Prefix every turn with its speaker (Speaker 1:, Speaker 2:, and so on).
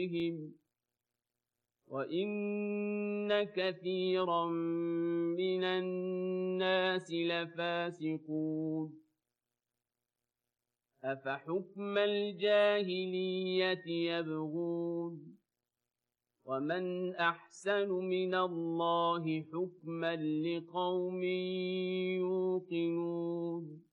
Speaker 1: بهم وإن كثيرا من الناس لفاسقون أفحكم الجاهلية يبغون ومن أحسن من الله حكما لقوم يوقنون